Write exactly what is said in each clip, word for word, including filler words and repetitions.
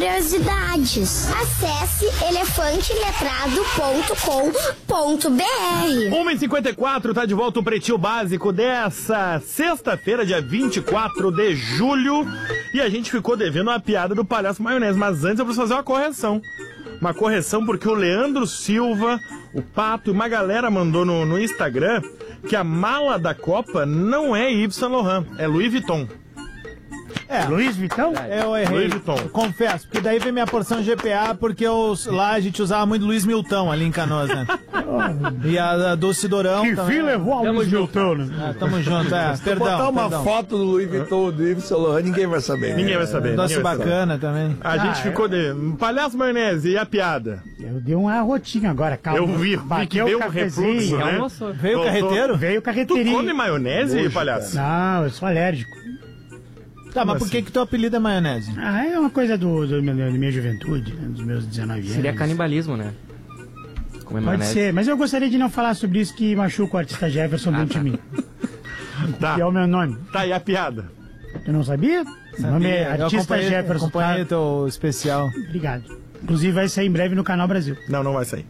curiosidades. Acesse elefante letrado ponto com ponto b r. uma e cinquenta e quatro, tá de volta o Pretinho Básico dessa sexta-feira, dia vinte e quatro de julho. E a gente ficou devendo uma piada do Palhaço Maionese, mas antes eu preciso fazer uma correção. Uma correção porque o Leandro Silva, o Pato e uma galera mandou no, no Instagram que a mala da Copa não é Yves Saint Laurent, é Louis Vuitton. É, Luiz Vitão? Eu errei. Louis Vuitton. Eu confesso, porque daí vem minha porção G P A, porque eu, lá a gente usava muito Luiz Milton ali em Canoas, né? E a, a Dulce Dorão Que também. fim levou a Luiz Milton, né? Ah, tamo junto, é. Perdão, botar uma perdão. foto do Louis Vuitton do Yves Saint Laurent, ninguém vai saber. Ninguém vai saber. Doce ninguém vai saber. bacana também. A gente Ah, ficou de... Palhaço Maionese, e a piada? Eu dei uma rotinha agora, calma. Eu vi, vi que Bateu deu o um cafezinho. refluxo, né? Veio o Voltou. carreteiro? Veio o Tu carreteirinho. come maionese, Nojo, palhaço? Não, eu sou alérgico. Tá, mas Como por que assim? que teu apelido é maionese? Ah, é uma coisa do, do, da minha juventude, né, dos meus dezenove anos. Seria canibalismo, né? Comer Pode maionese. ser, mas eu gostaria de não falar sobre isso que machuca o artista Jefferson Ah, dentro tá. de mim. Tá, Que é o meu nome. tá, e a piada? Tu não sabia? Meu nome é Eu Artista acompanhei- Jefferson. acompanhei Tá? o teu especial. Obrigado. Inclusive vai sair em breve no Canal Brasil. Não, não vai sair.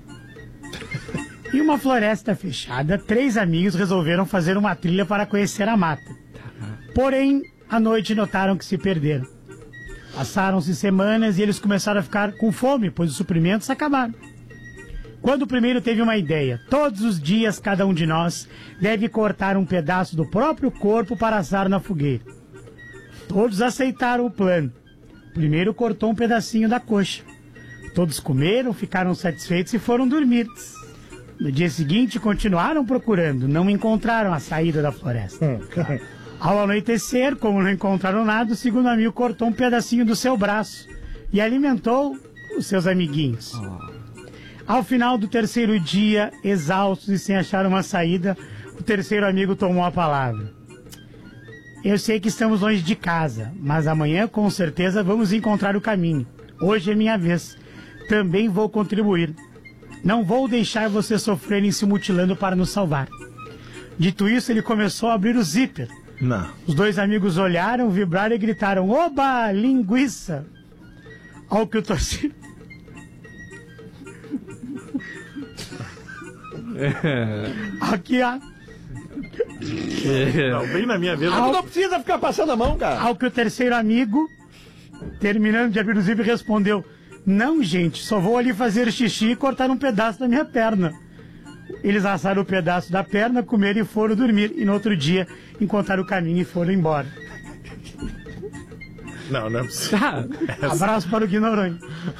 Em uma floresta fechada, três amigos resolveram fazer uma trilha para conhecer a mata. Porém, à noite notaram que se perderam. Passaram-se semanas e eles começaram a ficar com fome, pois os suprimentos acabaram. Quando o primeiro teve uma ideia, todos os dias cada um de nós deve cortar um pedaço do próprio corpo para assar na fogueira. Todos aceitaram o plano. O primeiro cortou um pedacinho da coxa. Todos comeram, ficaram satisfeitos e foram dormir. No dia seguinte, continuaram procurando, não encontraram a saída da floresta. Ao anoitecer, como não encontraram nada, o segundo amigo cortou um pedacinho do seu braço e alimentou os seus amiguinhos. Ao final do terceiro dia, exaustos e sem achar uma saída, o terceiro amigo tomou a palavra. Eu sei que estamos longe de casa, mas amanhã com certeza vamos encontrar o caminho. Hoje é minha vez. Também vou contribuir. Não vou deixar vocês sofrerem se mutilando para nos salvar. Dito isso, ele começou a abrir o zíper. Não. Os dois amigos olharam, vibraram e gritaram: Oba, linguiça! Ao que o torcedor... Aqui, ó. Não, bem na minha vez. Tu não precisa ficar passando a mão, cara. Ao que o terceiro amigo, terminando de abrir o zíper, respondeu: Não, gente, só vou ali fazer xixi e cortar um pedaço da minha perna. Eles assaram o pedaço da perna, comeram e foram dormir. E no outro dia, encontraram o caminho e foram embora. Não, não é possível. Tá. Abraço para o Guinorães.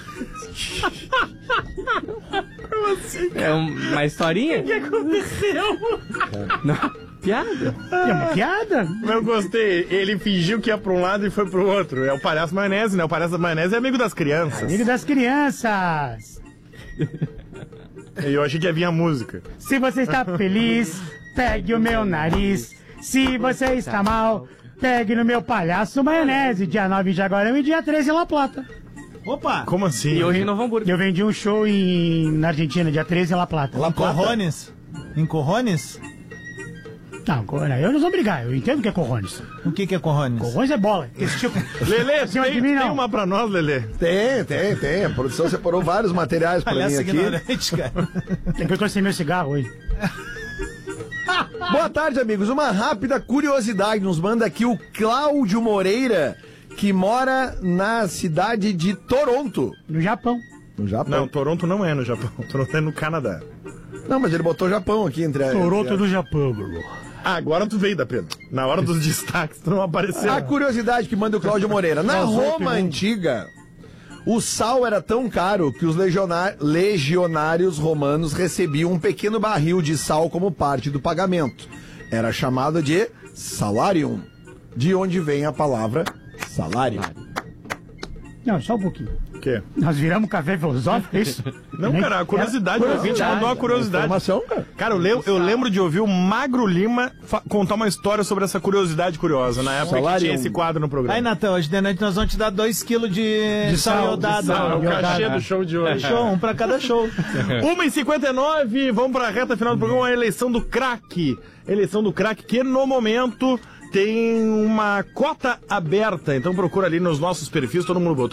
É uma historinha? O que aconteceu? Não, piada. É uma piada? Eu gostei. Ele fingiu que ia pra um lado e foi pro outro. É o Palhaço Maionese, né? O Palhaço Maionese é amigo das crianças. Amigo das crianças. E eu achei que ia vir a música. Se você está feliz, pegue o meu nariz. Se você está mal, pegue no meu palhaço maionese. Dia nove em Jaguarão e dia treze em La Plata. Opa! Como assim? E hoje em Novo Hamburgo. Eu vendi um show em, na Argentina, dia treze em La Plata. Em Corrones? Em Corrones? Não, agora eu não sou brigar, eu entendo o que é corrones. O que que é Corrones? Corrones é bola. Esse tipo. Lelê, Cima tem, de mim, tem não. uma pra nós, Lelê? Tem, tem, tem. A produção separou vários materiais pra mim Palhaço aqui. ignorante, cara. É que eu tô sem meu cigarro hoje. Boa tarde, amigos. Uma rápida curiosidade. Nos manda aqui o Cláudio Moreira, que mora na cidade de Toronto, No Japão. no Japão. Não, Toronto não é no Japão. Toronto é no Canadá. Não, mas ele botou Japão aqui entre a... Toronto entre a... do Japão, bro. Ah, agora tu veio, da Pedro. Na hora dos destaques, tu não apareceu. A curiosidade que manda o Cláudio Moreira. Na Roma antiga, o sal era tão caro que os legionar- legionários romanos recebiam um pequeno barril de sal como parte do pagamento. Era chamado de salarium, de onde vem a palavra salário. Não, só um pouquinho. O quê? Nós viramos café filosófico, é isso? Não, Nem- cara, a curiosidade. O ouvinte Curiosidade. mandou uma curiosidade. Informação, cara. Cara, eu, lem- eu lembro de ouvir o Magro Lima fa- contar uma história sobre essa curiosidade curiosa, na época Salário. que tinha esse quadro no programa. Aí, Natan, hoje de noite nós vamos te dar dois quilos de, De sal, iodado. de sal, É o iodado. cachê do show de hoje. Show, um pra cada show. uma e cinquenta e nove, vamos pra reta final do programa, a eleição do craque. Eleição do craque que no momento tem uma cota aberta, então procura ali nos nossos perfis, todo mundo botou.